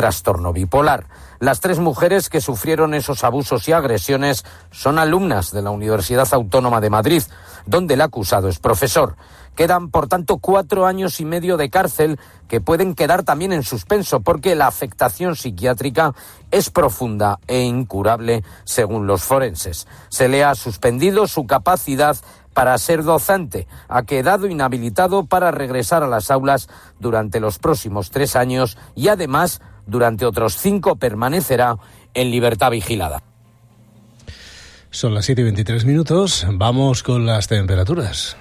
trastorno bipolar. Las 3 mujeres que sufrieron esos abusos y agresiones son alumnas de la Universidad Autónoma de Madrid, donde el acusado es profesor. Quedan, por tanto, 4 años y medio de cárcel que pueden quedar también en suspenso porque la afectación psiquiátrica es profunda e incurable, según los forenses. Se le ha suspendido su capacidad para ser docente. Ha quedado inhabilitado para regresar a las aulas durante los próximos 3 años y, además, durante otros 5 permanecerá en libertad vigilada. Son las 7:23. Vamos con las temperaturas.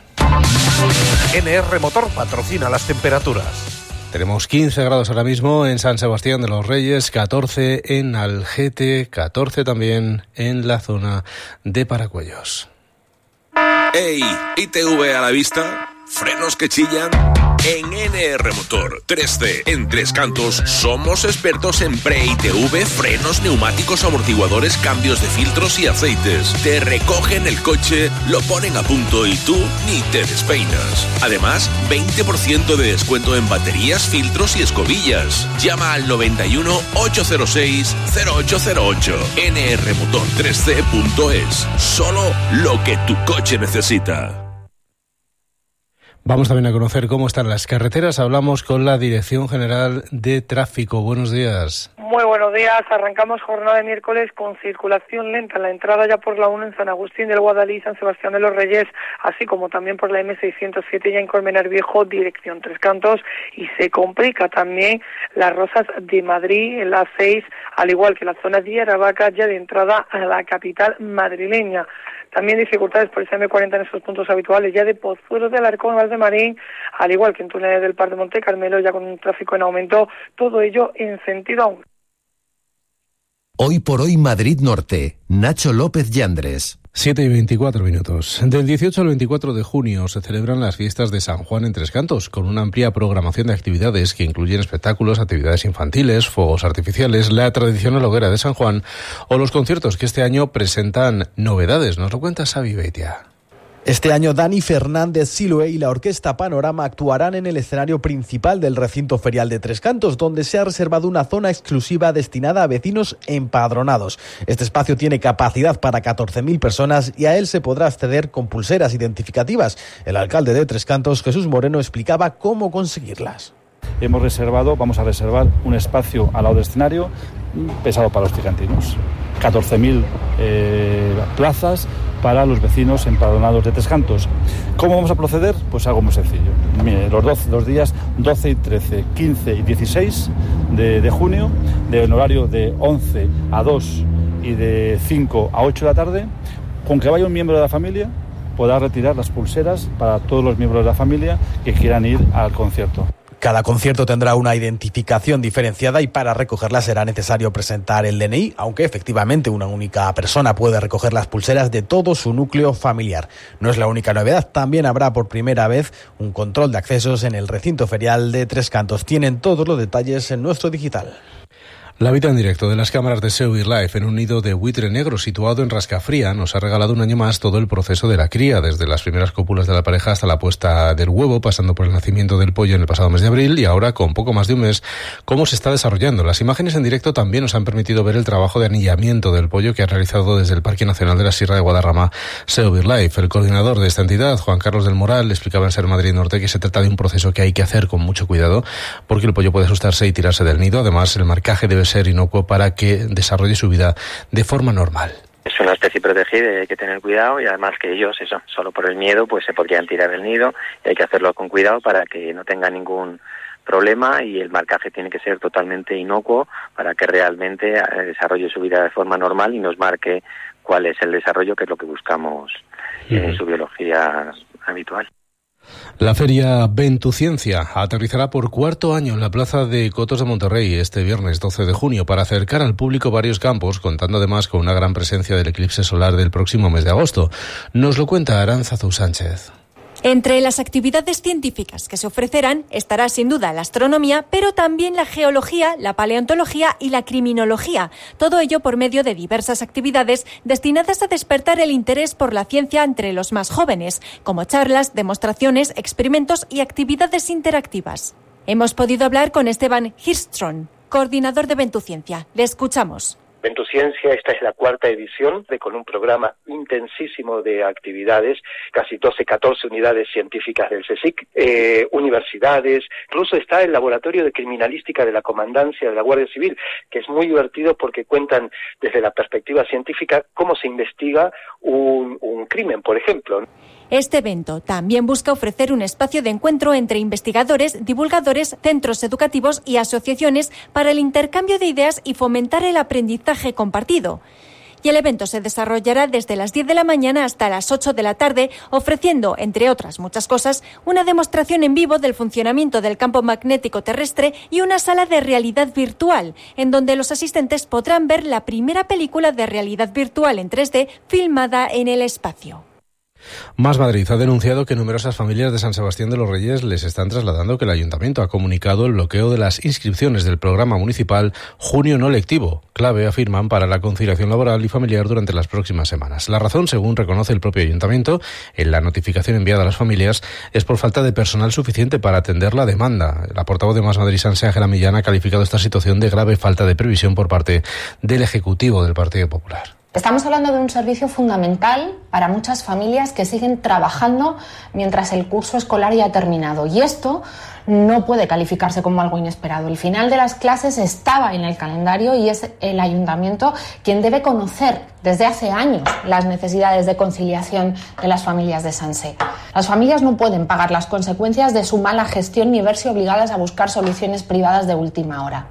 NR Motor patrocina las temperaturas. Tenemos 15 grados ahora mismo en San Sebastián de los Reyes, 14 en Algete, 14 también en la zona de Paracuellos. ¡Ey! ¿ITV a la vista? ¿Frenos que chillan? En NR Motor 3C en Tres Cantos somos expertos en pre-ITV, frenos, neumáticos, amortiguadores, cambios de filtros y aceites. Te recogen el coche, lo ponen a punto y tú ni te despeinas. Además, 20% de descuento en baterías, filtros y escobillas. Llama al 91 806 0808. nrmotor3c.es. Solo lo que tu coche necesita. Vamos también a conocer cómo están las carreteras. Hablamos con la Dirección General de Tráfico. Buenos días. Muy buenos días. Arrancamos jornada de miércoles con circulación lenta en la entrada ya por la 1 en San Agustín del Guadalí, San Sebastián de los Reyes, así como también por la M607 ya en Colmenar Viejo, dirección Tres Cantos, y se complica también las Rosas de Madrid en la 6, al igual que la zona de Aravaca ya de entrada a la capital madrileña. También dificultades por el M40 en esos puntos habituales ya de Pozuelos de Alarcón, Valdemarín, al igual que en túneles del Par de Monte Carmelo, ya con un tráfico en aumento, todo ello en sentido aún. Hoy por hoy Madrid Norte, Nacho López Yandres. 7:24. Del 18 al 24 de junio se celebran las fiestas de San Juan en Tres Cantos, con una amplia programación de actividades que incluyen espectáculos, actividades infantiles, fuegos artificiales, la tradicional hoguera de San Juan o los conciertos que este año presentan novedades. Nos lo cuenta Xavi Beitia. Este año Dani Fernández Siloé y la Orquesta Panorama actuarán en el escenario principal del recinto ferial de Tres Cantos, donde se ha reservado una zona exclusiva destinada a vecinos empadronados. Este espacio tiene capacidad para 14.000 personas y a él se podrá acceder con pulseras identificativas. El alcalde de Tres Cantos, Jesús Moreno, explicaba cómo conseguirlas. Vamos a reservar un espacio al lado del escenario pensado para los tricantinos. 14.000 plazas para los vecinos empadronados de Tres Cantos. ¿Cómo vamos a proceder? Pues algo muy sencillo. Mire, los días 12 y 13, 15 y 16 de junio, en horario de 11 a 2 y de 5 a 8 de la tarde, con que vaya un miembro de la familia, podrá retirar las pulseras para todos los miembros de la familia que quieran ir al concierto. Cada concierto tendrá una identificación diferenciada y para recogerla será necesario presentar el DNI, aunque efectivamente una única persona puede recoger las pulseras de todo su núcleo familiar. No es la única novedad, también habrá por primera vez un control de accesos en el recinto ferial de Tres Cantos. Tienen todos los detalles en nuestro digital. La vida en directo de las cámaras de SEO BirdLife en un nido de buitre negro situado en Rascafría nos ha regalado un año más todo el proceso de la cría, desde las primeras cópulas de la pareja hasta la puesta del huevo, pasando por el nacimiento del pollo en el pasado mes de abril y ahora, con poco más de un mes, cómo se está desarrollando. Las imágenes en directo también nos han permitido ver el trabajo de anillamiento del pollo que ha realizado desde el Parque Nacional de la Sierra de Guadarrama SEO BirdLife. El coordinador de esta entidad, Juan Carlos del Moral, explicaba en Ser Madrid Norte que se trata de un proceso que hay que hacer con mucho cuidado porque el pollo puede asustarse y tirarse del nido. Además, el marcaje debe ser inocuo para que desarrolle su vida de forma normal. Es una especie protegida y hay que tener cuidado, y además que ellos, solo por el miedo, pues se podrían tirar del nido, y hay que hacerlo con cuidado para que no tenga ningún problema, y el marcaje tiene que ser totalmente inocuo para que realmente desarrolle su vida de forma normal y nos marque cuál es el desarrollo, que es lo que buscamos en su biología habitual. La feria Ventuciencia aterrizará por cuarto año en la plaza de Cotos de Monterrey este viernes 12 de junio para acercar al público varios campos, contando además con una gran presencia del eclipse solar del próximo mes de agosto. Nos lo cuenta Aránzazu Sánchez. Entre las actividades científicas que se ofrecerán estará sin duda la astronomía, pero también la geología, la paleontología y la criminología. Todo ello por medio de diversas actividades destinadas a despertar el interés por la ciencia entre los más jóvenes, como charlas, demostraciones, experimentos y actividades interactivas. Hemos podido hablar con Esteban Hirstrom, coordinador de Ventuciencia. Le escuchamos. Ventuciencia, esta es la 4ª edición con un programa intensísimo de actividades, casi 14 unidades científicas del CSIC, universidades, incluso está el laboratorio de criminalística de la Comandancia de la Guardia Civil, que es muy divertido porque cuentan desde la perspectiva científica cómo se investiga un crimen, por ejemplo. Este evento también busca ofrecer un espacio de encuentro entre investigadores, divulgadores, centros educativos y asociaciones para el intercambio de ideas y fomentar el aprendizaje compartido. Y el evento se desarrollará desde las 10 de la mañana hasta las 8 de la tarde, ofreciendo, entre otras muchas cosas, una demostración en vivo del funcionamiento del campo magnético terrestre y una sala de realidad virtual, en donde los asistentes podrán ver la primera película de realidad virtual en 3D filmada en el espacio. Más Madrid ha denunciado que numerosas familias de San Sebastián de los Reyes les están trasladando que el Ayuntamiento ha comunicado el bloqueo de las inscripciones del programa municipal Junio No Lectivo, clave, afirman, para la conciliación laboral y familiar durante las próximas semanas. La razón, según reconoce el propio Ayuntamiento, en la notificación enviada a las familias, es por falta de personal suficiente para atender la demanda. La portavoz de Más Madrid, Sanse, Ángela Millán, ha calificado esta situación de grave falta de previsión por parte del Ejecutivo del Partido Popular. Estamos hablando de un servicio fundamental para muchas familias que siguen trabajando mientras el curso escolar ya ha terminado. Y esto no puede calificarse como algo inesperado. El final de las clases estaba en el calendario y es el Ayuntamiento quien debe conocer desde hace años las necesidades de conciliación de las familias de Sanse. Las familias no pueden pagar las consecuencias de su mala gestión ni verse obligadas a buscar soluciones privadas de última hora.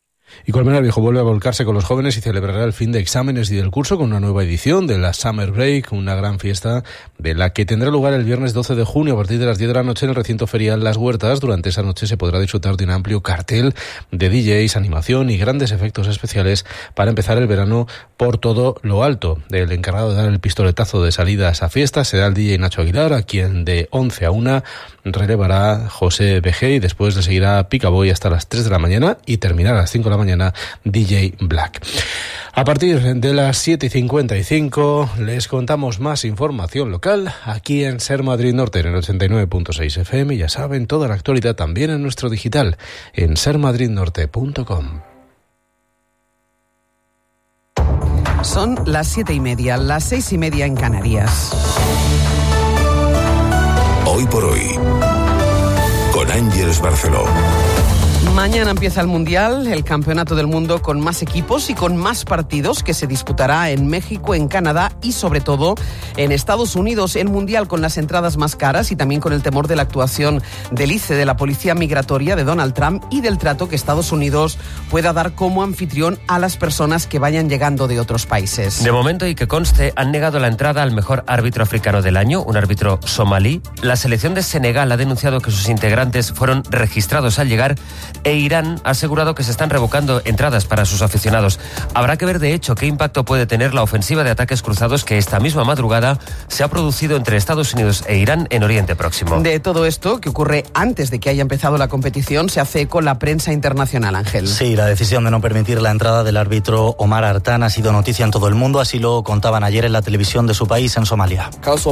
Y Colmenar Viejo vuelve a volcarse con los jóvenes y celebrará el fin de exámenes y del curso con una nueva edición de la Summer Break, una gran fiesta de la que tendrá lugar el viernes 12 de junio a partir de las 10 de la noche en el recinto ferial Las Huertas. Durante esa noche se podrá disfrutar de un amplio cartel de DJs, animación y grandes efectos especiales para empezar el verano por todo lo alto. El encargado de dar el pistoletazo de salida a esa fiesta será el DJ Nacho Aguilar, a quien de 11 a 1 relevará José BG y después le seguirá Picaboy hasta las 3 de la mañana y terminará a las 5 de la mañana DJ Black. A partir de las 7:55 les contamos más información local aquí en Ser Madrid Norte en el 89.6 FM. Ya saben, toda la actualidad también en nuestro digital en sermadridnorte.com. Son las 7:30, las 6:30 en Canarias. Hoy por hoy, con Ángeles Barceló. Mañana empieza el Mundial, el Campeonato del Mundo con más equipos y con más partidos que se disputará en México, en Canadá y sobre todo en Estados Unidos. El Mundial con las entradas más caras y también con el temor de la actuación del ICE, de la Policía Migratoria de Donald Trump y del trato que Estados Unidos pueda dar como anfitrión a las personas que vayan llegando de otros países. De momento, y que conste, han negado la entrada al mejor árbitro africano del año, un árbitro somalí. La selección de Senegal ha denunciado que sus integrantes fueron registrados al llegar e Irán ha asegurado que se están revocando entradas para sus aficionados. Habrá que ver, de hecho, qué impacto puede tener la ofensiva de ataques cruzados que esta misma madrugada se ha producido entre Estados Unidos e Irán en Oriente Próximo. De todo esto, que ocurre antes de que haya empezado la competición, se hace eco la prensa internacional, Ángel. Sí, la decisión de no permitir la entrada del árbitro Omar Artan ha sido noticia en todo el mundo, así lo contaban ayer en la televisión de su país, en Somalia.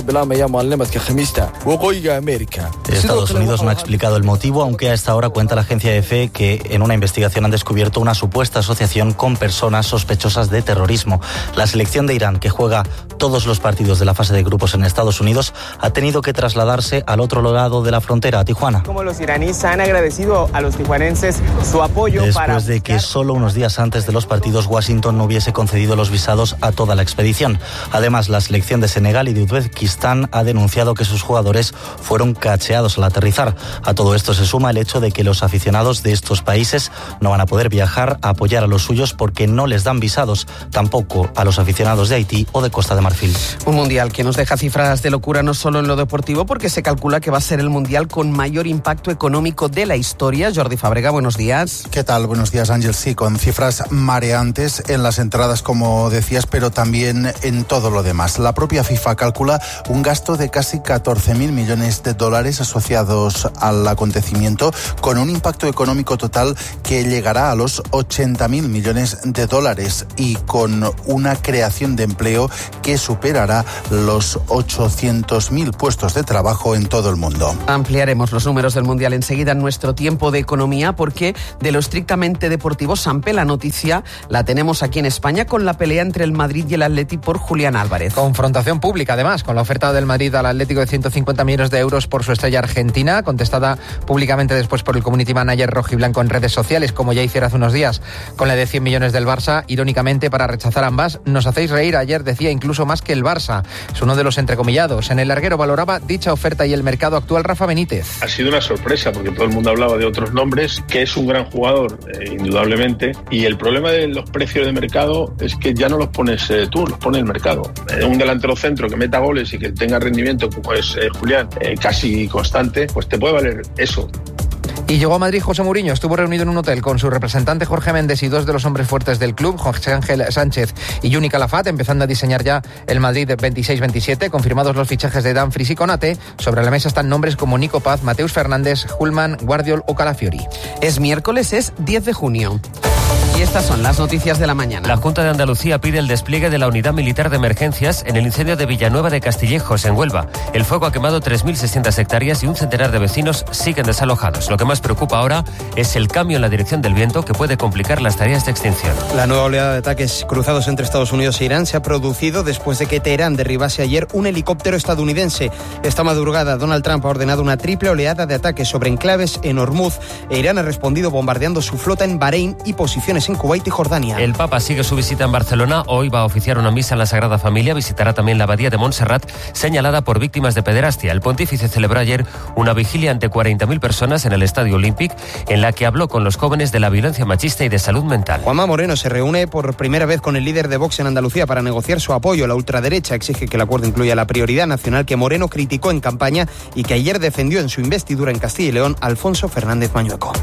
Estados Unidos no ha explicado el motivo, aunque a esta hora cuenta la agencia EFE que en una investigación han descubierto una supuesta asociación con personas sospechosas de terrorismo. La selección de Irán, que juega todos los partidos de la fase de grupos en Estados Unidos, ha tenido que trasladarse al otro lado de la frontera, a Tijuana. Como los iraníes han agradecido a los tijuanenses su apoyo después de que solo unos días antes de los partidos Washington no hubiese concedido los visados a toda la expedición. Además, la selección de Senegal y de Uzbekistán ha denunciado que sus jugadores fueron cacheados al aterrizar. A todo esto se suma el hecho de que los aficionados de estos países no van a poder viajar a apoyar a los suyos porque no les dan visados, tampoco a los aficionados de Haití o de Costa de Marfil. Un mundial que nos deja cifras de locura no solo en lo deportivo, porque se calcula que va a ser el mundial con mayor impacto económico de la historia. Jordi Fábrega, buenos días. ¿Qué tal? Buenos días, Ángel. Sí, con cifras mareantes en las entradas, como decías, pero también en todo lo demás. La propia FIFA calcula un gasto de casi 14.000 millones de dólares asociados al acontecimiento, con un impacto económico económico total que llegará a los 80.000 millones de dólares y con una creación de empleo que superará los 800.000 puestos de trabajo en todo el mundo. Ampliaremos los números del Mundial enseguida en nuestro tiempo de economía, porque de lo estrictamente deportivo, Sampe, la noticia la tenemos aquí en España con la pelea entre el Madrid y el Atleti por Julián Álvarez. Confrontación pública, además, con la oferta del Madrid al Atlético de 150 millones de euros por su estrella argentina, contestada públicamente después por el community manager rojiblanco en redes sociales, como ya hiciera hace unos días con la de 100 millones del Barça. Irónicamente, para rechazar ambas, nos hacéis reír. Ayer decía incluso más que el Barça. Es uno de los entrecomillados. En el larguero valoraba dicha oferta y el mercado actual Rafa Benítez. Ha sido una sorpresa porque todo el mundo hablaba de otros nombres, que es un gran jugador, indudablemente, y el problema de los precios de mercado es que ya no los pones tú, los pone el mercado. Un delantero centro que meta goles y que tenga rendimiento como es Julián, casi constante, pues te puede valer eso. Y llegó a Madrid José Mourinho. Estuvo reunido en un hotel con su representante Jorge Méndez y dos de los hombres fuertes del club, José Ángel Sánchez y Juni Calafat, empezando a diseñar ya el Madrid 26-27. Confirmados los fichajes de Dumfries y Konate, sobre la mesa están nombres como Nico Paz, Mateus Fernández, Hulman, Guardiol o Calafiori. Es miércoles, es 10 de junio. Y estas son las noticias de la mañana. La Junta de Andalucía pide el despliegue de la Unidad Militar de Emergencias en el incendio de Villanueva de Castillejos, en Huelva. El fuego ha quemado 3.600 hectáreas y un centenar de vecinos siguen desalojados. Lo que más preocupa ahora es el cambio en la dirección del viento, que puede complicar las tareas de extinción. La nueva oleada de ataques cruzados entre Estados Unidos e Irán se ha producido después de que Teherán derribase ayer un helicóptero estadounidense. Esta madrugada, Donald Trump ha ordenado una triple oleada de ataques sobre enclaves en Hormuz e Irán ha respondido bombardeando su flota en Bahrein y posiciones en Kuwait y Jordania. El Papa sigue su visita en Barcelona. Hoy va a oficiar una misa en la Sagrada Familia. Visitará también la abadía de Montserrat, señalada por víctimas de pederastia. El pontífice celebró ayer una vigilia ante 40.000 personas en el Estadio Olímpic, en la que habló con los jóvenes de la violencia machista y de salud mental. Juanma Moreno se reúne por primera vez con el líder de Vox en Andalucía para negociar su apoyo. La ultraderecha exige que el acuerdo incluya la prioridad nacional que Moreno criticó en campaña y que ayer defendió en su investidura en Castilla y León Alfonso Fernández Mañueco.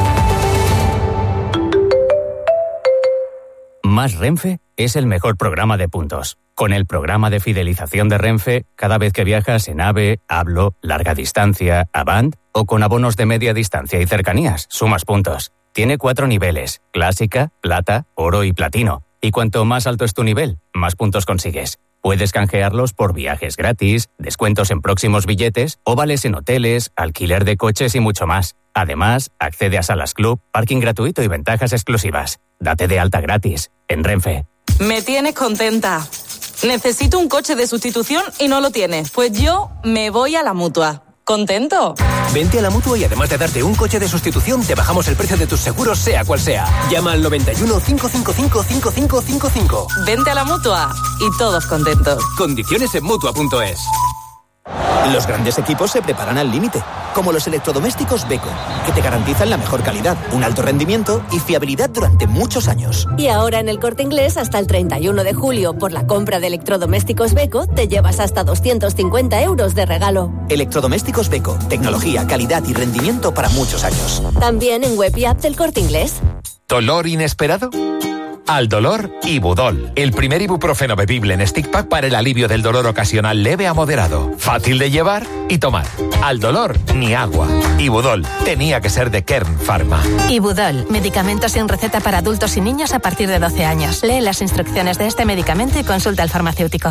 Más Renfe es el mejor programa de puntos. Con el programa de fidelización de Renfe, cada vez que viajas en AVE, Hablo, Larga Distancia, Avant o con abonos de media distancia y cercanías, sumas puntos. Tiene 4 niveles: Clásica, Plata, Oro y Platino. Y cuanto más alto es tu nivel, más puntos consigues. Puedes canjearlos por viajes gratis, descuentos en próximos billetes o vales en hoteles, alquiler de coches y mucho más. Además, accede a salas club, parking gratuito y ventajas exclusivas. Date de alta gratis en Renfe. Me tienes contenta. Necesito un coche de sustitución y no lo tienes. Pues yo me voy a la Mutua. ¿Contento? Vente a la Mutua y además de darte un coche de sustitución, te bajamos el precio de tus seguros, sea cual sea. Llama al 91 555 5555. Vente a la Mutua y todos contentos. Condiciones en Mutua.es. Los grandes equipos se preparan al límite, como los electrodomésticos Beko, que te garantizan la mejor calidad, un alto rendimiento y fiabilidad durante muchos años. Y ahora en El Corte Inglés, hasta el 31 de julio, por la compra de electrodomésticos Beko, te llevas hasta 250 euros de regalo. Electrodomésticos Beko, tecnología, calidad y rendimiento para muchos años. También en web y app del Corte Inglés. ¿Dolor inesperado? Al dolor, Ibudol, el primer ibuprofeno bebible en stick pack para el alivio del dolor ocasional leve a moderado. Fácil de llevar y tomar. Al dolor, ni agua. Ibudol, tenía que ser de Kern Pharma. Ibudol, medicamento sin receta para adultos y niños a partir de 12 años. Lee las instrucciones de este medicamento y consulta al farmacéutico.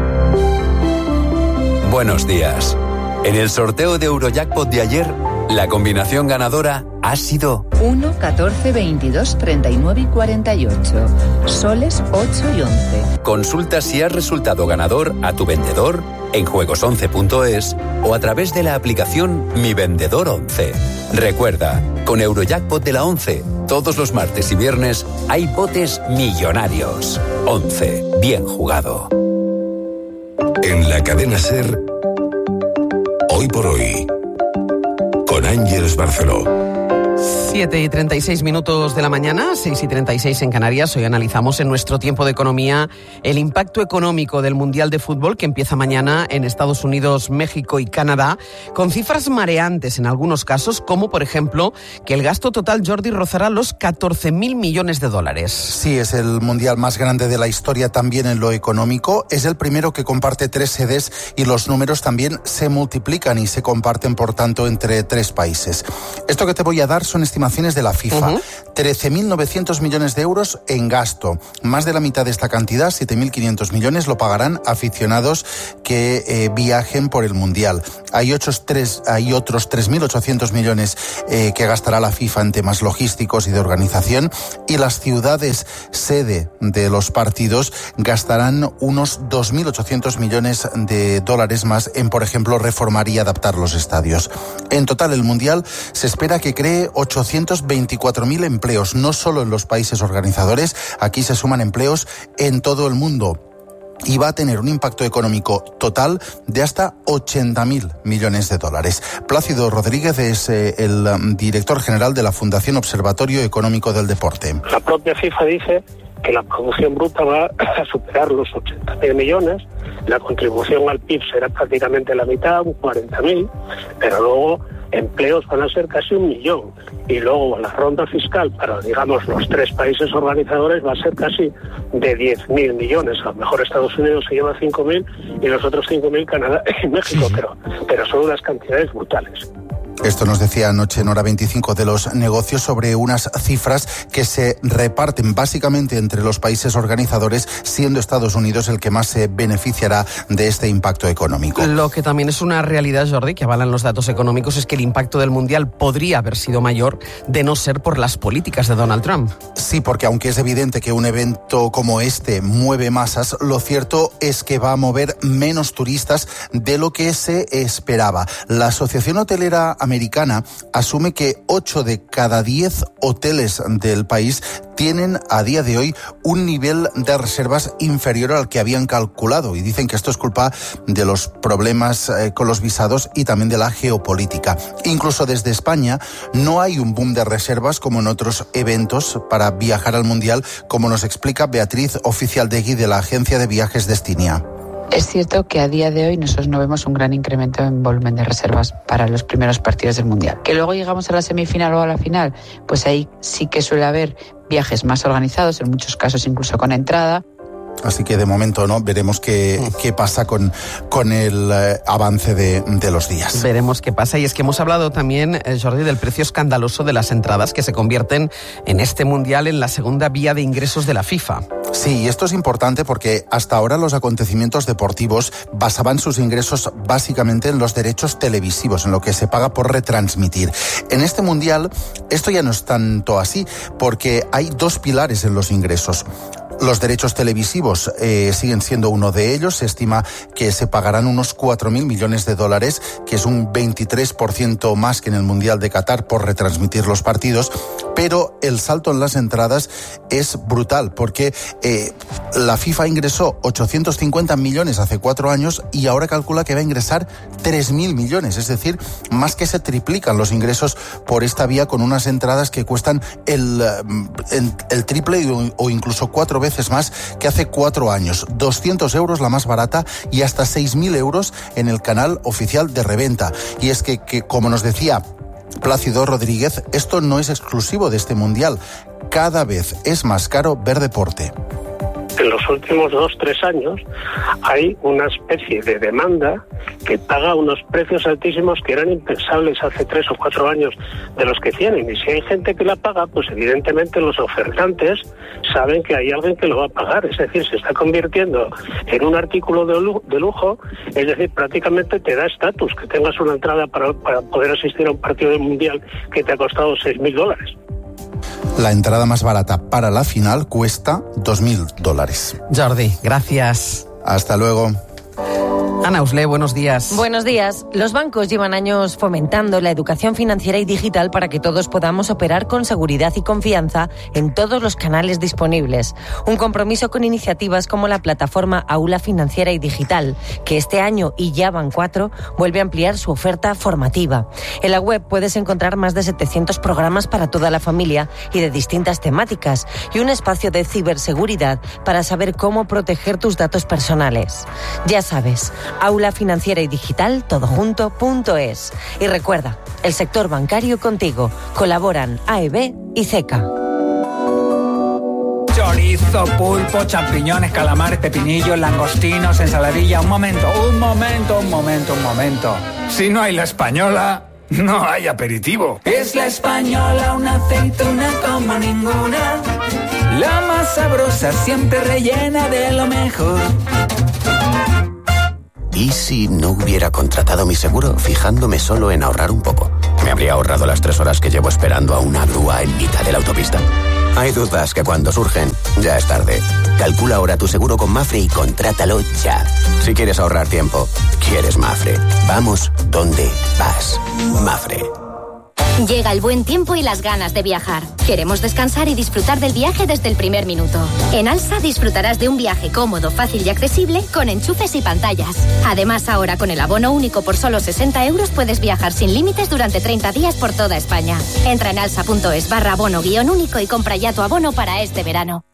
Buenos días. En el sorteo de Eurojackpot de ayer, la combinación ganadora ha sido 1, 14, 22, 39 y 48. Soles 8 y 11. Consulta si has resultado ganador a tu vendedor en juegos11.es o a través de la aplicación Mi Vendedor 11. Recuerda, con Eurojackpot de la 11, todos los martes y viernes hay botes millonarios. 11. Bien jugado. En la cadena SER, Hoy por Hoy, con Ángeles Barceló. 7:36 de la mañana, 6:36 en Canarias. Hoy analizamos en nuestro tiempo de economía el impacto económico del Mundial de Fútbol que empieza mañana en Estados Unidos, México y Canadá, con cifras mareantes en algunos casos, como por ejemplo que el gasto total, Jordi, rozará los 14.000 millones de dólares. Sí, es el Mundial más grande de la historia también en lo económico. Es el primero que comparte 3 sedes y los números también se multiplican y se comparten, por tanto, entre 3 países. Esto que te voy a dar son estimaciones de la FIFA. 13.900 millones de euros en gasto. Más de la mitad de esta cantidad, 7.500 millones, lo pagarán aficionados que viajen por el Mundial. Hay otros 3.800 millones que gastará la FIFA en temas logísticos y de organización, y las ciudades sede de los partidos gastarán unos 2.800 millones de dólares más en, por ejemplo, reformar y adaptar los estadios. En total, el Mundial se espera que cree 824.000 empleos, no solo en los países organizadores, aquí se suman empleos en todo el mundo. Y va a tener un impacto económico total de hasta 80.000 millones de dólares. Plácido Rodríguez es el director general de la Fundación Observatorio Económico del Deporte. La propia FIFA dice que la producción bruta va a superar los 80.000 millones, la contribución al PIB será prácticamente la mitad, un 40.000, pero luego empleos van a ser casi 1 millón. Y luego la ronda fiscal para, digamos, los 3 países organizadores va a ser casi de 10.000 millones. A lo mejor Estados Unidos se lleva 5.000 y los otros 5.000 Canadá y México, pero son unas cantidades brutales. Esto nos decía anoche en Hora 25 de los negocios sobre unas cifras que se reparten básicamente entre los países organizadores, siendo Estados Unidos el que más se beneficiará de este impacto económico. Lo que también es una realidad, Jordi, que avalan los datos económicos, es que el impacto del Mundial podría haber sido mayor de no ser por las políticas de Donald Trump. Sí, porque aunque es evidente que un evento como este mueve masas, lo cierto es que va a mover menos turistas de lo que se esperaba. La Asociación Hotelera Americana asume que 8 de cada 10 hoteles del país tienen a día de hoy un nivel de reservas inferior al que habían calculado, y dicen que esto es culpa de los problemas con los visados y también de la geopolítica. Incluso desde España no hay un boom de reservas como en otros eventos para viajar al Mundial, como nos explica Beatriz Oficialdegui de la agencia de viajes Destinia. Es cierto que a día de hoy nosotros no vemos un gran incremento en volumen de reservas para los primeros partidos del Mundial. Que luego llegamos a la semifinal o a la final, pues ahí sí que suele haber viajes más organizados, en muchos casos incluso con entrada. Así que de momento no veremos qué pasa con el avance de los días. Veremos qué pasa. Y es que hemos hablado también, Jordi, del precio escandaloso de las entradas que se convierten en este Mundial en la segunda vía de ingresos de la FIFA. Sí, y esto es importante porque hasta ahora los acontecimientos deportivos basaban sus ingresos básicamente en los derechos televisivos, en lo que se paga por retransmitir. En este Mundial esto ya no es tanto así, porque hay 2 pilares en los ingresos. Los derechos televisivos siguen siendo uno de ellos. Se estima que se pagarán unos 4.000 millones de dólares, que es un 23% más que en el Mundial de Qatar por retransmitir los partidos. Pero el salto en las entradas es brutal, porque la FIFA ingresó 850 millones hace 4 años y ahora calcula que va a ingresar 3.000 millones. Es decir, más que se triplican los ingresos por esta vía, con unas entradas que cuestan el triple o incluso 4 veces más que hace 4 años. 200 euros la más barata y hasta 6.000 euros en el canal oficial de reventa. Y es que como nos decía Plácido Rodríguez, esto no es exclusivo de este Mundial. Cada vez es más caro ver deporte. En los últimos 2-3 años hay una especie de demanda que paga unos precios altísimos que eran impensables hace 3 o 4 años de los que tienen. Y si hay gente que la paga, pues evidentemente los ofertantes saben que hay alguien que lo va a pagar. Es decir, se está convirtiendo en un artículo de lujo, es decir, prácticamente te da estatus que tengas una entrada para poder asistir a un partido del Mundial que te ha costado $6.000. La entrada más barata para la final cuesta $2.000. Jordi, gracias. Hasta luego. Ana Usle, buenos días. Buenos días. Los bancos llevan años fomentando la educación financiera y digital para que todos podamos operar con seguridad y confianza en todos los canales disponibles. Un compromiso con iniciativas como la plataforma Aula Financiera y Digital, que este año, y ya van 4, vuelve a ampliar su oferta formativa. En la web puedes encontrar más de 700 programas para toda la familia y de distintas temáticas, y un espacio de ciberseguridad para saber cómo proteger tus datos personales. Ya sabes, Aula Financiera y Digital, todojunto.es. Y recuerda, el sector bancario contigo. Colaboran AEB y CECA. Chorizo, pulpo, champiñones, calamares, pepinillos, langostinos, ensaladilla. Un momento. Si no hay la española, no hay aperitivo. Es la Española, una aceituna como ninguna. La más sabrosa, siempre rellena de lo mejor. ¿Y si no hubiera contratado mi seguro fijándome solo en ahorrar un poco? ¿Me habría ahorrado las 3 horas que llevo esperando a una grúa en mitad de la autopista? Hay dudas que cuando surgen, ya es tarde. Calcula ahora tu seguro con Mafre y contrátalo ya. Si quieres ahorrar tiempo, quieres Mafre. Vamos donde vas. Mafre. Llega el buen tiempo y las ganas de viajar. Queremos descansar y disfrutar del viaje desde el primer minuto. En Alsa disfrutarás de un viaje cómodo, fácil y accesible con enchufes y pantallas. Además, ahora con el abono único por solo 60 euros puedes viajar sin límites durante 30 días por toda España. Entra en alsa.es/abono-único y compra ya tu abono para este verano.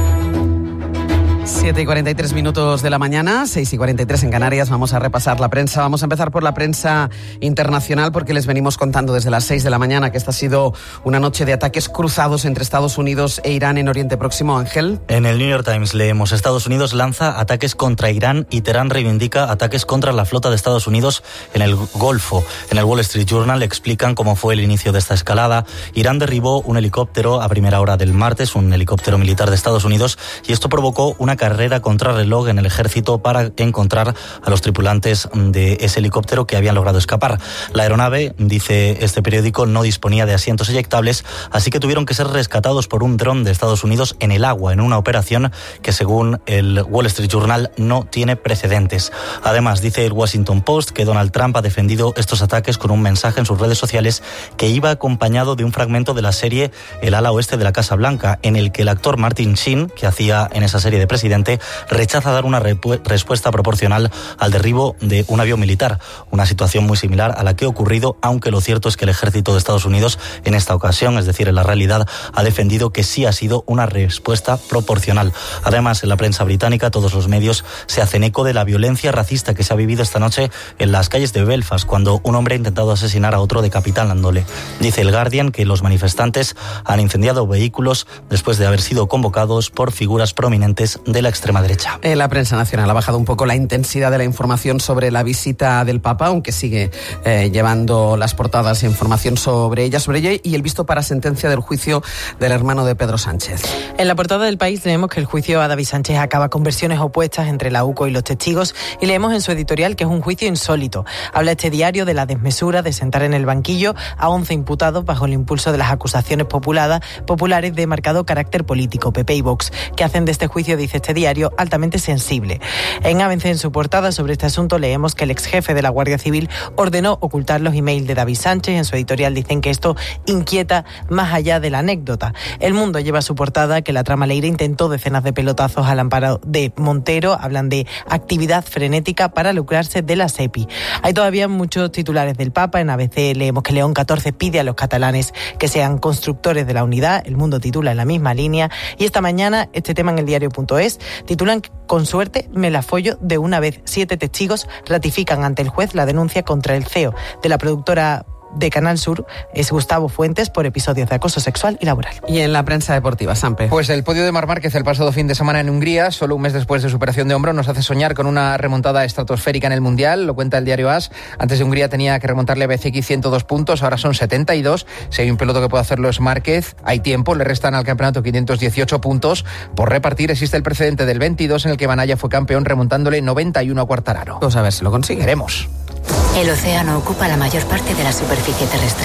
7:43 de la mañana, 6:43 en Canarias. Vamos a repasar la prensa. Vamos a empezar por la prensa internacional porque les venimos contando desde las 6 de la mañana que esta ha sido una noche de ataques cruzados entre Estados Unidos e Irán en Oriente Próximo. Ángel. En el New York Times leemos: Estados Unidos lanza ataques contra Irán y Teherán reivindica ataques contra la flota de Estados Unidos en el Golfo. En el Wall Street Journal explican cómo fue el inicio de esta escalada. Irán derribó un helicóptero a primera hora del martes, un helicóptero militar de Estados Unidos, y esto provocó una carrera contrarreloj en el ejército para encontrar a los tripulantes de ese helicóptero que habían logrado escapar. La aeronave, dice este periódico, no disponía de asientos eyectables, así que tuvieron que ser rescatados por un dron de Estados Unidos en el agua, en una operación que, según el Wall Street Journal, no tiene precedentes. Además, dice el Washington Post que Donald Trump ha defendido estos ataques con un mensaje en sus redes sociales que iba acompañado de un fragmento de la serie El ala oeste de la Casa Blanca, en el que el actor Martin Sheen, que hacía en esa serie de presidente, rechaza dar una respuesta proporcional al derribo de un avión militar, una situación muy similar a la que ha ocurrido, aunque lo cierto es que el ejército de Estados Unidos en esta ocasión, es decir, en la realidad, ha defendido que sí ha sido una respuesta proporcional. Además, en la prensa británica todos los medios se hacen eco de la violencia racista que se ha vivido esta noche en las calles de Belfast, cuando un hombre ha intentado asesinar a otro decapitándole. Dice el Guardian que los manifestantes han incendiado vehículos después de haber sido convocados por figuras prominentes de la extrema derecha. La prensa nacional ha bajado un poco la intensidad de la información sobre la visita del Papa, aunque sigue llevando las portadas e información sobre ella y el visto para sentencia del juicio del hermano de Pedro Sánchez. En la portada del País leemos que el juicio a David Sánchez acaba con versiones opuestas entre la UCO y los testigos, y leemos en su editorial que es un juicio insólito. Habla este diario de la desmesura de sentar en el banquillo a 11 imputados bajo el impulso de las acusaciones populares de marcado carácter político, PP y Vox, que hacen de este juicio, dice este diario, altamente sensible. En ABC, en su portada sobre este asunto, leemos que el ex jefe de la Guardia Civil ordenó ocultar los emails de David Sánchez. En su editorial dicen que esto inquieta más allá de la anécdota. El Mundo lleva a su portada que la trama Leire intentó decenas de pelotazos al amparo de Montero. Hablan de actividad frenética para lucrarse de la SEPI. Hay todavía muchos titulares del Papa. En ABC leemos que León XIV pide a los catalanes que sean constructores de la unidad. El Mundo titula en la misma línea. Y esta mañana, este tema en el diario.es, titulan: con suerte me la follo de una vez. 7 testigos ratifican ante el juez la denuncia contra el CEO de la productora de Canal Sur, es Gustavo Fuentes, por episodios de acoso sexual y laboral. Y en la prensa deportiva, Sampe. Pues el podio de Marc Márquez el pasado fin de semana en Hungría, solo un mes después de su operación de hombro, nos hace soñar con una remontada estratosférica en el Mundial. Lo cuenta el diario AS. Antes de Hungría tenía que remontarle a BCX 102 puntos, ahora son 72. Si hay un piloto que puede hacerlo es Márquez. Hay tiempo, le restan al campeonato 518 puntos por repartir. Existe el precedente del 22 en el que Banaya fue campeón remontándole 91 a Quartararo. Vamos a ver si lo consigue. Veremos. El océano ocupa la mayor parte de la superficie terrestre.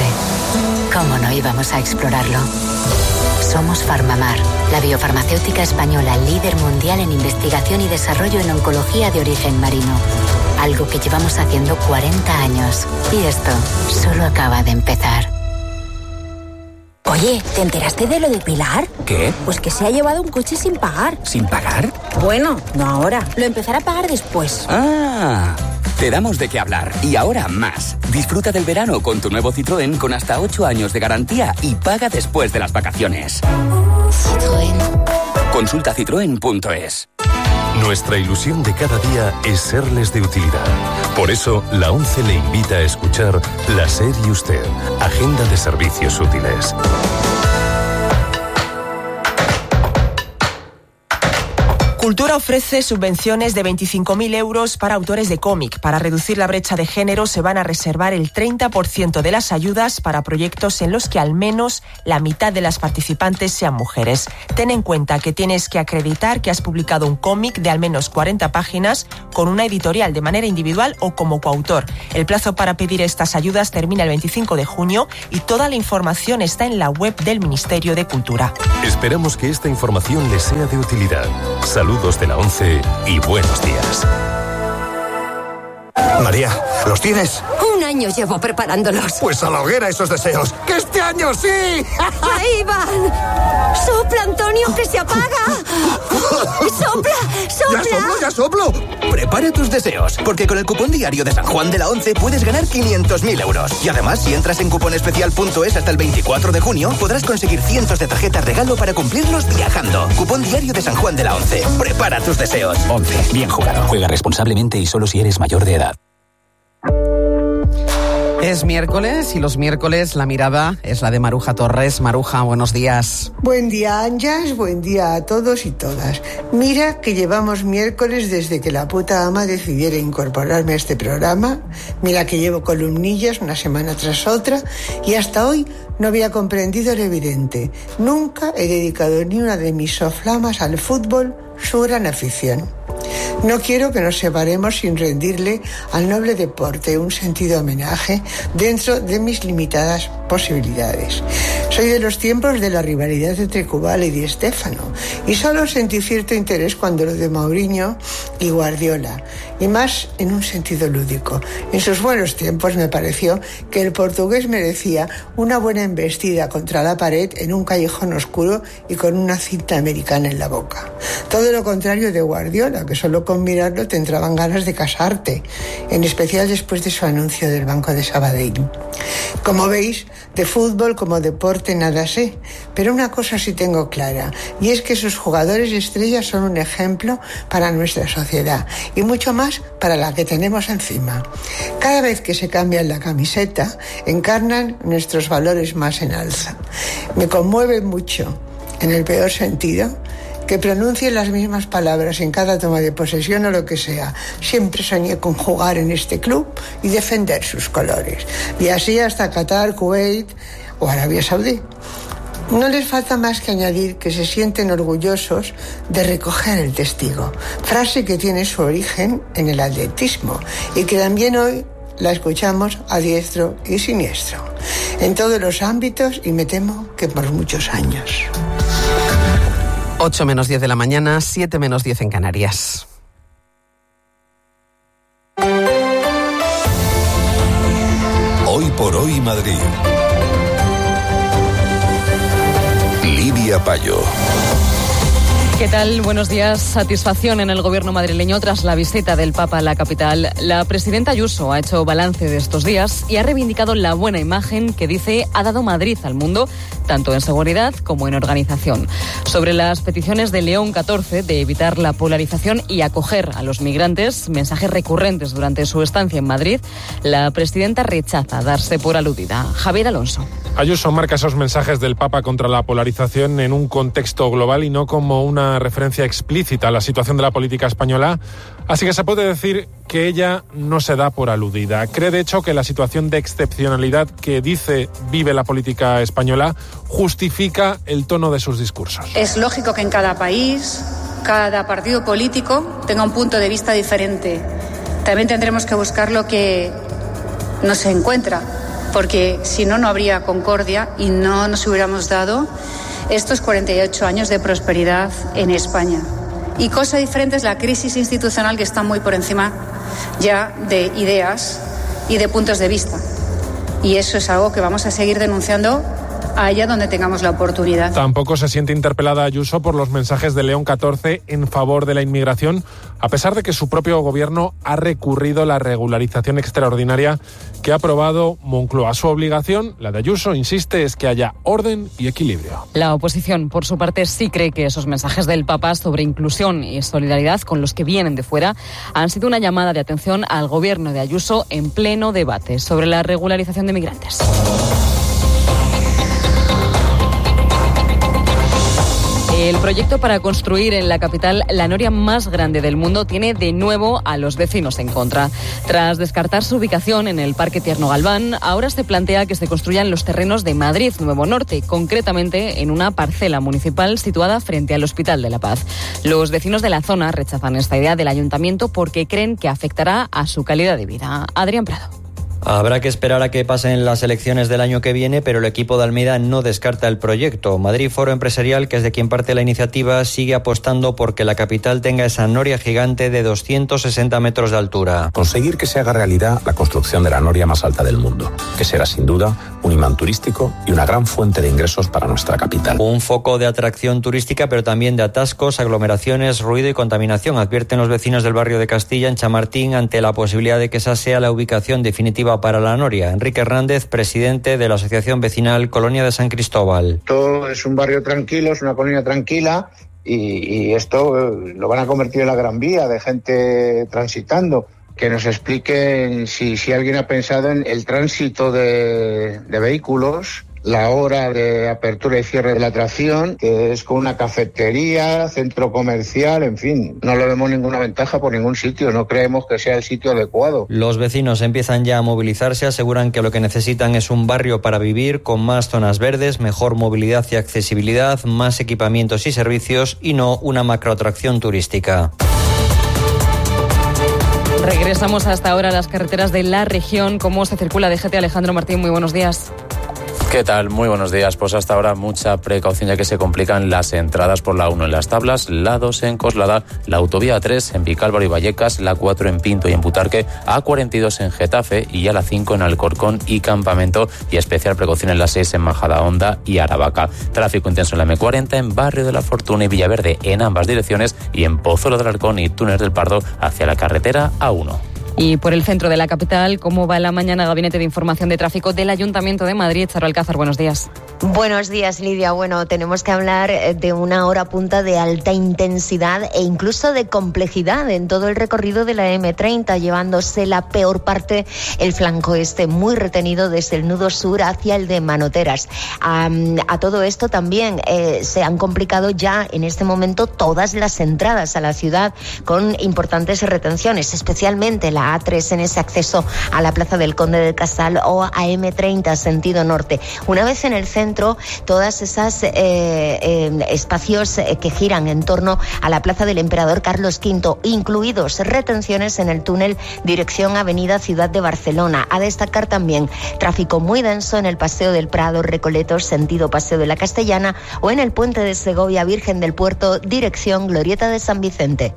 ¿Cómo no íbamos a explorarlo? Somos Farmamar, la biofarmacéutica española líder mundial en investigación y desarrollo en oncología de origen marino. Algo que llevamos haciendo 40 años. Y esto solo acaba de empezar. Oye, ¿te enteraste de lo de Pilar? ¿Qué? Pues que se ha llevado un coche sin pagar. ¿Sin pagar? Bueno, no ahora. Lo empezará a pagar después. ¡Ah! Te damos de qué hablar. Y ahora más. Disfruta del verano con tu nuevo Citroën con hasta 8 años de garantía y paga después de las vacaciones. Citroën. Consulta citroen.es. Nuestra ilusión de cada día es serles de utilidad. Por eso, la ONCE le invita a escuchar La SER y Usted, Agenda de Servicios Útiles. Cultura ofrece subvenciones de 25.000 euros para autores de cómic. Para reducir la brecha de género se van a reservar el 30% de las ayudas para proyectos en los que al menos la mitad de las participantes sean mujeres. Ten en cuenta que tienes que acreditar que has publicado un cómic de al menos 40 páginas con una editorial de manera individual o como coautor. El plazo para pedir estas ayudas termina el 25 de junio y toda la información está en la web del Ministerio de Cultura. Esperamos que esta información les sea de utilidad. Saludos de la 11 y buenos días. María, ¿los tienes? Un año llevo preparándolos. Pues a la hoguera esos deseos. ¡Que este año sí! ¡Ahí van! ¡Sopla, Antonio, que se apaga! ¡Sopla, sopla! ¡Ya soplo! Prepara tus deseos, porque con el cupón diario de San Juan de la 11 puedes ganar 500.000 euros. Y además, si entras en cuponespecial.es hasta el 24 de junio, podrás conseguir cientos de tarjetas regalo para cumplirlos viajando. Cupón diario de San Juan de la 11. Prepara tus deseos. 11. Bien jugado. Juega responsablemente y solo si eres mayor de edad. Es miércoles y los miércoles la mirada es la de Maruja Torres. Maruja, buenos días. Buen día, Anjas, buen día a todos y todas. Mira que llevamos miércoles desde que la puta ama decidiera incorporarme a este programa. Mira que llevo columnillas una semana tras otra y hasta hoy no había comprendido lo evidente. Nunca he dedicado ni una de mis soflamas al fútbol, su gran afición. No quiero que nos separemos sin rendirle al noble deporte un sentido homenaje dentro de mis limitadas posibilidades. Soy de los tiempos de la rivalidad entre Kubala y Di Stéfano y solo sentí cierto interés cuando lo de Mourinho y Guardiola, y más en un sentido lúdico. En sus buenos tiempos me pareció que el portugués merecía una buena embestida contra la pared en un callejón oscuro y con una cinta americana en la boca. Todo lo contrario de Guardiola, que solo con mirarlo te entraban ganas de casarte, en especial después de su anuncio del Banco de Sabadell. Como veis, de fútbol como deporte nada sé, pero una cosa sí tengo clara, y es que sus jugadores estrellas son un ejemplo para nuestra sociedad, y mucho más para la que tenemos encima. Cada vez que se cambian la camiseta, encarnan nuestros valores más en alza. Me conmueve mucho, en el peor sentido, que pronuncien las mismas palabras en cada toma de posesión o lo que sea. Siempre soñé con jugar en este club y defender sus colores. Y así hasta Qatar, Kuwait o Arabia Saudí. No les falta más que añadir que se sienten orgullosos de recoger el testigo, frase que tiene su origen en el atletismo y que también hoy la escuchamos a diestro y siniestro, en todos los ámbitos y me temo que por muchos años. 8 menos 10 de la mañana, 7 menos 10 en Canarias. Hoy por hoy Madrid. Lidia Payo. ¿Qué tal? Buenos días. Satisfacción en el gobierno madrileño tras la visita del Papa a la capital. La presidenta Ayuso ha hecho balance de estos días y ha reivindicado la buena imagen que dice ha dado Madrid al mundo, tanto en seguridad como en organización. Sobre las peticiones de León XIV de evitar la polarización y acoger a los migrantes, mensajes recurrentes durante su estancia en Madrid, la presidenta rechaza darse por aludida. Javier Alonso. Ayuso marca esos mensajes del Papa contra la polarización en un contexto global y no como una referencia explícita a la situación de la política española, así que se puede decir que ella no se da por aludida. Cree, de hecho, que la situación de excepcionalidad que dice vive la política española justifica el tono de sus discursos. Es lógico que en cada país, cada partido político tenga un punto de vista diferente. También tendremos que buscar lo que no se encuentra, porque si no, no habría concordia y no nos hubiéramos dado estos 48 años de prosperidad en España. Y cosa diferente es la crisis institucional que está muy por encima ya de ideas y de puntos de vista. Y eso es algo que vamos a seguir denunciando allá donde tengamos la oportunidad. Tampoco se siente interpelada Ayuso por los mensajes de León XIV en favor de la inmigración, a pesar de que su propio gobierno ha recurrido la regularización extraordinaria que ha aprobado Moncloa. Su obligación, la de Ayuso, insiste, es que haya orden y equilibrio. La oposición, por su parte, sí cree que esos mensajes del Papa sobre inclusión y solidaridad con los que vienen de fuera han sido una llamada de atención al gobierno de Ayuso en pleno debate sobre la regularización de migrantes. El proyecto para construir en la capital la noria más grande del mundo tiene de nuevo a los vecinos en contra. Tras descartar su ubicación en el Parque Tierno Galván, ahora se plantea que se construyan los terrenos de Madrid Nuevo Norte, concretamente en una parcela municipal situada frente al Hospital de la Paz. Los vecinos de la zona rechazan esta idea del ayuntamiento porque creen que afectará a su calidad de vida. Adrián Prado. Habrá que esperar a que pasen las elecciones del año que viene, pero el equipo de Almeida no descarta el proyecto. Madrid Foro Empresarial, que es de quien parte la iniciativa, sigue apostando por que la capital tenga esa noria gigante de 260 metros de altura. Conseguir que se haga realidad la construcción de la noria más alta del mundo, que será sin duda un imán turístico y una gran fuente de ingresos para nuestra capital. Un foco de atracción turística, pero también de atascos, aglomeraciones, ruido y contaminación, advierten los vecinos del barrio de Castilla, en Chamartín, ante la posibilidad de que esa sea la ubicación definitiva para la noria. Enrique Hernández, presidente de la Asociación Vecinal Colonia de San Cristóbal. Esto es un barrio tranquilo, es una colonia tranquila y esto lo van a convertir en la Gran Vía de gente transitando. Que nos expliquen si alguien ha pensado en el tránsito de vehículos, la hora de apertura y cierre de la atracción, que es con una cafetería, centro comercial, en fin. No le vemos ninguna ventaja por ningún sitio, no creemos que sea el sitio adecuado. Los vecinos empiezan ya a movilizarse, aseguran que lo que necesitan es un barrio para vivir, con más zonas verdes, mejor movilidad y accesibilidad, más equipamientos y servicios y no una macroatracción turística. Regresamos hasta ahora a las carreteras de la región. ¿Cómo se circula? DGT, Alejandro Martín, muy buenos días. ¿Qué tal? Muy buenos días. Pues hasta ahora mucha precaución ya que se complican las entradas por la 1 en Las Tablas, la 2 en Coslada, la autovía A3 en Vicálvaro y Vallecas, la 4 en Pinto y en Butarque, A42 en Getafe y ya la 5 en Alcorcón y Campamento y especial precaución en la 6 en Majadahonda y Aravaca. Tráfico intenso en la M40 en Barrio de la Fortuna y Villaverde en ambas direcciones y en Pozuelo del Arcón y Túnez del Pardo hacia la carretera A1. Y por el centro de la capital, ¿cómo va la mañana? Gabinete de Información de Tráfico del Ayuntamiento de Madrid. Charo Alcázar, buenos días. Buenos días, Lidia. Bueno, tenemos que hablar de una hora punta de alta intensidad e incluso de complejidad en todo el recorrido de la M30, llevándose la peor parte, el flanco este, muy retenido desde el nudo sur hacia el de Manoteras. A todo esto también se han complicado ya en este momento todas las entradas a la ciudad con importantes retenciones, especialmente la A3 en ese acceso a la Plaza del Conde del Casal o a M30 sentido norte. Una vez en el centro, todas esas espacios que giran en torno a la Plaza del Emperador Carlos V, incluidos retenciones en el túnel dirección Avenida Ciudad de Barcelona. A destacar también tráfico muy denso en el Paseo del Prado, Recoletos, sentido Paseo de la Castellana o en el Puente de Segovia, Virgen del Puerto, dirección Glorieta de San Vicente.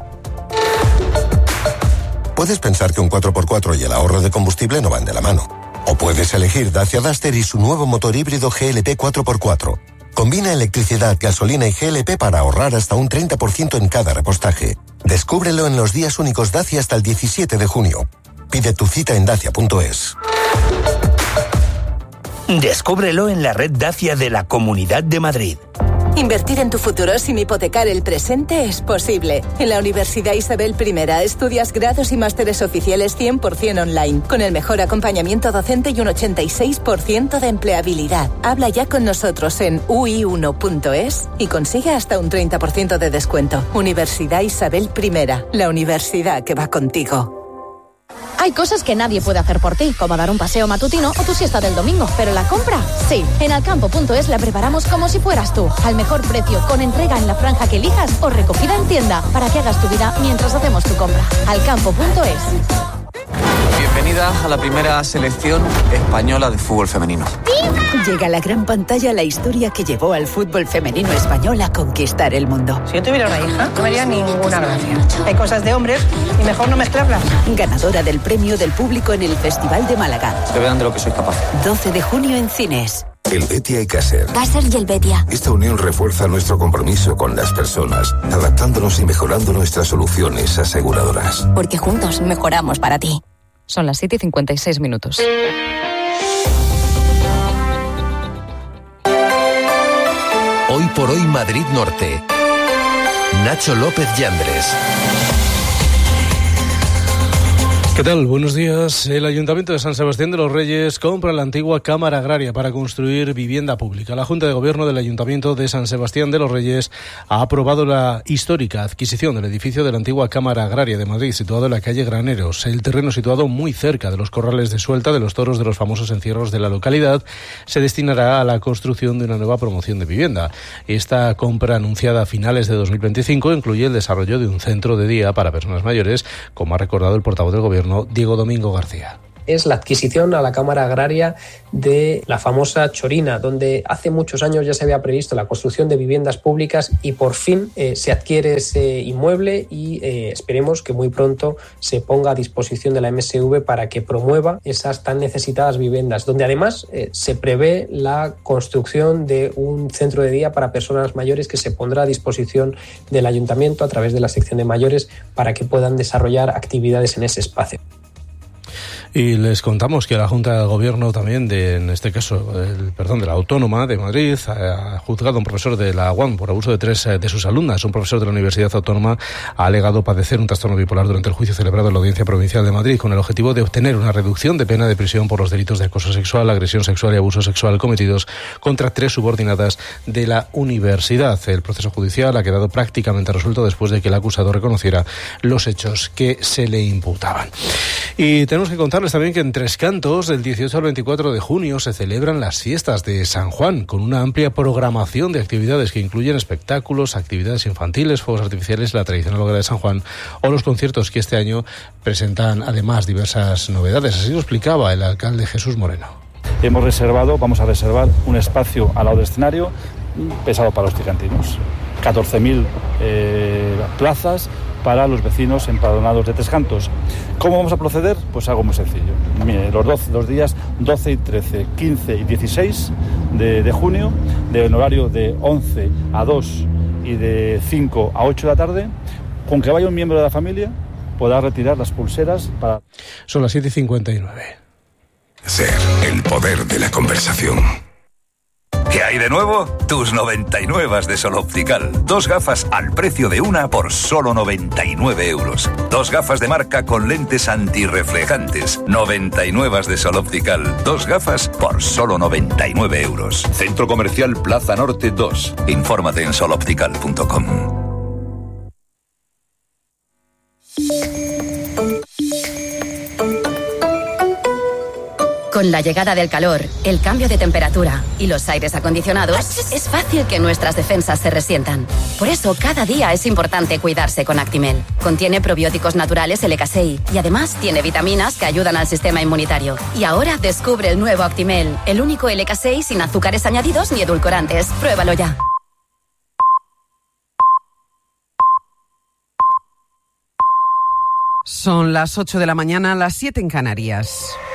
Puedes pensar que un 4x4 y el ahorro de combustible no van de la mano. O puedes elegir Dacia Duster y su nuevo motor híbrido GLP 4x4. Combina electricidad, gasolina y GLP para ahorrar hasta un 30% en cada repostaje. Descúbrelo en los días únicos Dacia hasta el 17 de junio. Pide tu cita en dacia.es. Descúbrelo en la red Dacia de la Comunidad de Madrid. Invertir en tu futuro sin hipotecar el presente es posible. En la Universidad Isabel I estudias grados y másteres oficiales 100% online, con el mejor acompañamiento docente y un 86% de empleabilidad. Habla ya con nosotros en ui1.es y consigue hasta un 30% de descuento. Universidad Isabel I, la universidad que va contigo. Hay cosas que nadie puede hacer por ti, como dar un paseo matutino o tu siesta del domingo, pero la compra, sí. En alcampo.es la preparamos como si fueras tú, al mejor precio, con entrega en la franja que elijas o recogida en tienda, para que hagas tu vida mientras hacemos tu compra. Alcampo.es. Bienvenida a la primera selección española de fútbol femenino. Llega a la gran pantalla la historia que llevó al fútbol femenino español a conquistar el mundo. Si yo tuviera una hija, no me haría ninguna gracia. Hay cosas de hombres y mejor no mezclarlas. Ganadora del premio del público en el Festival de Málaga. Que vean de lo que soy capaz. 12 de junio en cines. El Betia y Caser. Caser y el Betia. Esta unión refuerza nuestro compromiso con las personas, adaptándonos y mejorando nuestras soluciones aseguradoras. Porque juntos mejoramos para ti. Son las 7:56. Hoy por hoy Madrid Norte. Nacho López Yandres. ¿Qué tal? Buenos días. El Ayuntamiento de San Sebastián de los Reyes compra la antigua Cámara Agraria para construir vivienda pública. La Junta de Gobierno del Ayuntamiento de San Sebastián de los Reyes ha aprobado la histórica adquisición del edificio de la antigua Cámara Agraria de Madrid, situado en la calle Graneros. El terreno, situado muy cerca de los corrales de suelta de los toros de los famosos encierros de la localidad, se destinará a la construcción de una nueva promoción de vivienda. Esta compra, anunciada a finales de 2025, incluye el desarrollo de un centro de día para personas mayores, como ha recordado el portavoz del Gobierno, Diego Domingo García. Es la adquisición a la Cámara Agraria de la famosa Chorina, donde hace muchos años ya se había previsto la construcción de viviendas públicas y por fin se adquiere ese inmueble y esperemos que muy pronto se ponga a disposición de la MSV para que promueva esas tan necesitadas viviendas, donde además se prevé la construcción de un centro de día para personas mayores que se pondrá a disposición del Ayuntamiento a través de la sección de mayores para que puedan desarrollar actividades en ese espacio. Y les contamos que la Junta de Gobierno también, en este caso, de la Autónoma de Madrid, ha juzgado a un profesor de la UAM por abuso de 3 de sus alumnas. Un profesor de la Universidad Autónoma ha alegado padecer un trastorno bipolar durante el juicio celebrado en la Audiencia Provincial de Madrid, con el objetivo de obtener una reducción de pena de prisión por los delitos de acoso sexual, agresión sexual y abuso sexual cometidos contra 3 subordinadas de la universidad. El proceso judicial ha quedado prácticamente resuelto después de que el acusado reconociera los hechos que se le imputaban. Y tenemos que contarles también que en Tres Cantos, del 18 al 24 de junio, se celebran las fiestas de San Juan, con una amplia programación de actividades que incluyen espectáculos, actividades infantiles, fuegos artificiales, la tradicional hoguera de San Juan o los conciertos que este año presentan además diversas novedades. Así lo explicaba el alcalde Jesús Moreno. Vamos a reservar un espacio al lado del escenario pensado para los tricantinos. 14.000 plazas para los vecinos empadronados de Tres Cantos. ¿Cómo vamos a proceder? Pues algo muy sencillo. Mire, los días 12 y 13, 15 y 16 de junio, en horario de 11 a 2 y de 5 a 8 de la tarde, con que vaya un miembro de la familia, podrá retirar las pulseras para... Son las 7:59. Ser el poder de la conversación. ¿Qué hay de nuevo? Tus 99 de Sol Optical. 2 gafas al precio de una por solo 99 euros. 2 gafas de marca con lentes antirreflejantes. 99 de Sol Optical. 2 gafas por solo 99 euros. Centro Comercial Plaza Norte 2. Infórmate en soloptical.com. Con la llegada del calor, el cambio de temperatura y los aires acondicionados, es fácil que nuestras defensas se resientan. Por eso, cada día es importante cuidarse con Actimel. Contiene probióticos naturales LK6 y además tiene vitaminas que ayudan al sistema inmunitario. Y ahora descubre el nuevo Actimel, el único LK6 sin azúcares añadidos ni edulcorantes. Pruébalo ya. Son las 8 de la mañana, las 7 en Canarias.